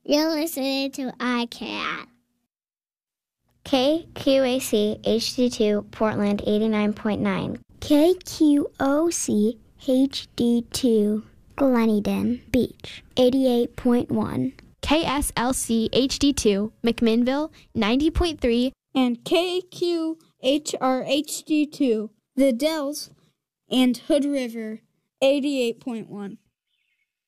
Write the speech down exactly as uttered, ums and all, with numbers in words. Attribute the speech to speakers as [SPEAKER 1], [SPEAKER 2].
[SPEAKER 1] You're listening to iCat.
[SPEAKER 2] K Q A C H D two Portland eighty-nine point nine.
[SPEAKER 3] K Q O C H D two Gleneden Beach eighty-eight point one.
[SPEAKER 4] K S L C H D two McMinnville ninety point three.
[SPEAKER 5] And K Q H R H D two The Dells and Hood River eighty-eight point one.